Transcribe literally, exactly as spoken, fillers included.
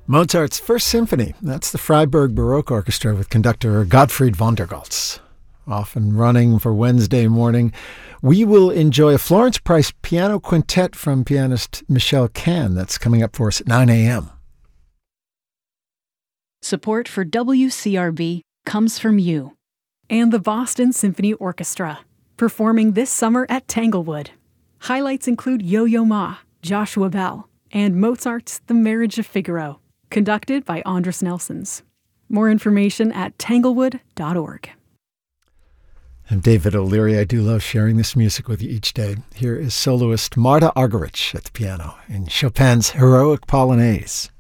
Mozart's First Symphony. That's the Freiburg Baroque Orchestra with conductor Gottfried von der Goltz. Off and running for Wednesday morning. We will enjoy a Florence Price piano quintet from pianist Michelle Kahn. That's coming up for us at nine a.m. Support for W C R B comes from you. And the Boston Symphony Orchestra, performing this summer at Tanglewood. Highlights include Yo-Yo Ma, Joshua Bell, and Mozart's The Marriage of Figaro, conducted by Andras Nelsons. More information at tanglewood dot org. I'm David O'Leary. I do love sharing this music with you each day. Here is soloist Marta Argerich at the piano in Chopin's Heroic Polonaise.